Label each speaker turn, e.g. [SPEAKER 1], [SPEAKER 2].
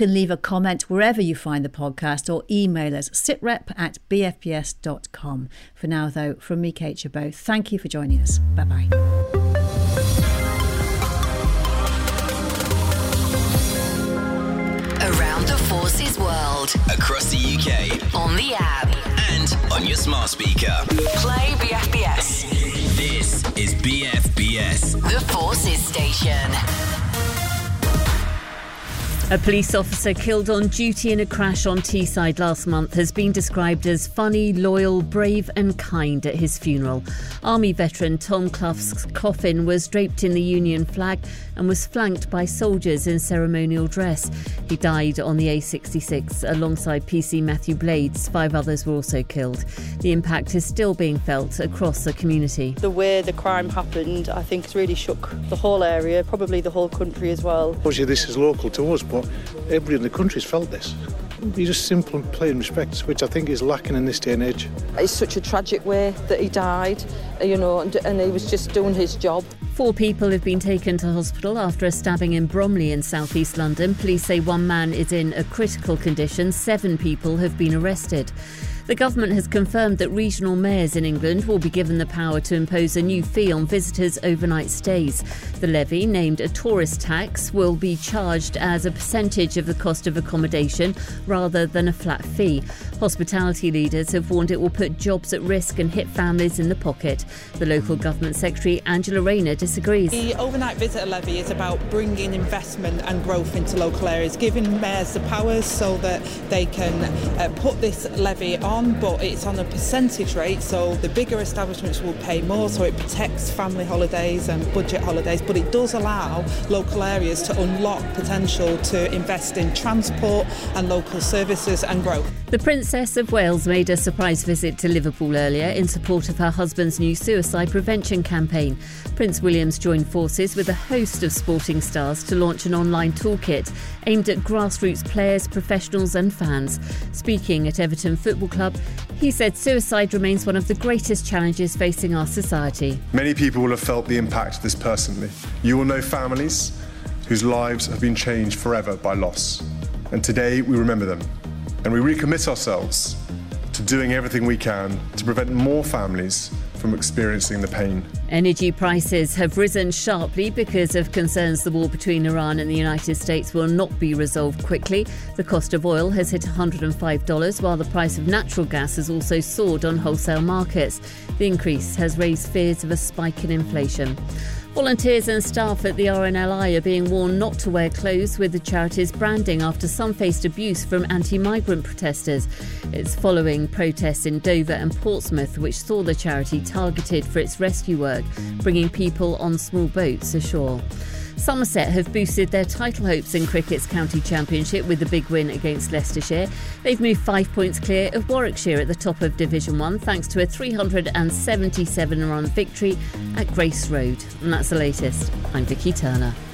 [SPEAKER 1] can leave a comment wherever you find the podcast or email us sitrep@bfbs.com. For now, though, from me, Kate Chabot, thank you for joining us. Bye-bye.
[SPEAKER 2] Around the Forces world.
[SPEAKER 3] Across the UK.
[SPEAKER 2] On the app.
[SPEAKER 3] And on your smart speaker.
[SPEAKER 2] Play BFBS.
[SPEAKER 3] This is BFBS.
[SPEAKER 2] The Forces station.
[SPEAKER 4] A police officer killed on duty in a crash on Teesside last month has been described as funny, loyal, brave and kind at his funeral. Army veteran Tom Clough's coffin was draped in the Union flag and was flanked by soldiers in ceremonial dress. He died on the A66 alongside PC Matthew Blades. 5 others were also killed. The impact is still being felt across the community.
[SPEAKER 5] The way the crime happened, I think, has really shook the whole area, probably the whole country as well.
[SPEAKER 6] Obviously this is local to us, but everybody in the country's felt this. Be just simple and plain respect, which I think is lacking in this day and age.
[SPEAKER 5] It's such a tragic way that he died, and he was just doing his job.
[SPEAKER 4] 4 people have been taken to hospital after a stabbing in Bromley in south-east London. Police say 1 man is in a critical condition. 7 people have been arrested. The government has confirmed that regional mayors in England will be given the power to impose a new fee on visitors' overnight stays. The levy, named a tourist tax, will be charged as a percentage of the cost of accommodation rather than a flat fee. Hospitality leaders have warned it will put jobs at risk and hit families in the pocket. The local government secretary, Angela Rayner, disagrees.
[SPEAKER 7] The overnight visitor levy is about bringing investment and growth into local areas, giving mayors the powers so that they can put this levy on, but it's on a percentage rate, so the bigger establishments will pay more, so it protects family holidays and budget holidays, but it does allow local areas to unlock potential to invest in transport and local services and growth.
[SPEAKER 4] The Princess of Wales made a surprise visit to Liverpool earlier in support of her husband's new suicide prevention campaign. Prince William's joined forces with a host of sporting stars to launch an online toolkit aimed at grassroots players, professionals and fans. Speaking at Everton Football Club, he said suicide remains one of the greatest challenges facing our society.
[SPEAKER 8] Many people will have felt the impact of this personally. You will know families whose lives have been changed forever by loss. And today we remember them. And we recommit ourselves to doing everything we can to prevent more families from experiencing the pain.
[SPEAKER 4] Energy prices have risen sharply because of concerns the war between Iran and the United States will not be resolved quickly. The cost of oil has hit $105, while the price of natural gas has also soared on wholesale markets. The increase has raised fears of a spike in inflation. Volunteers and staff at the RNLI are being warned not to wear clothes with the charity's branding after some faced abuse from anti-migrant protesters. It's following protests in Dover and Portsmouth, which saw the charity targeted for its rescue work, bringing people on small boats ashore. Somerset have boosted their title hopes in cricket's county championship with the big win against Leicestershire. They've moved 5 points clear of Warwickshire at the top of Division 1 thanks to a 377-run victory at Grace Road. And that's the latest. I'm Vicky Turner.